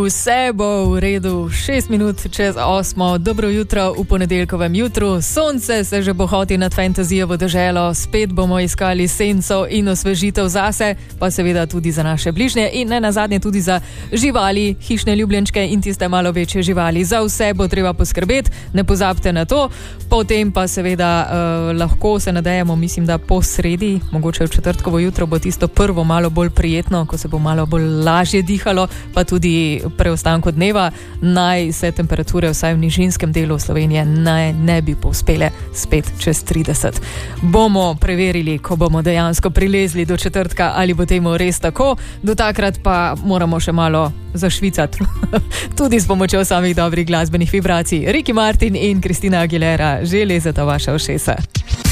Vse bo v redu, 6 minut čez 8. Dobro jutro v ponedeljkovem jutru. Sonce se že bohoti nad fantazijevo deželo, spet bomo iskali senco in osvežitev zase, pa seveda tudi za naše bližnje in ne nazadnje tudi za živali, hišne ljubljenčke in tiste malo večje živali. Za vse bo treba poskrbeti, ne pozabite na to. Potem pa seveda lahko se nadejamo, mislim, da po sredi, mogoče v četrtkovo jutro bo tisto prvo malo bolj prijetno, ko se bo malo bolj lažje dihalo, pa tudi preostanku dneva, naj se temperature vsaj v nižinskem delu Slovenije ne bi povzpele spet čez 30. Bomo preverili, ko bomo dejansko prilezli do četrtka, ali bo temu res tako. Do takrat pa moramo še malo zašvicati, tudi s pomočjo samih dobrih glasbenih vibracij. Ricky Martin in Christina Aguilera že lezeta vaša ušesa.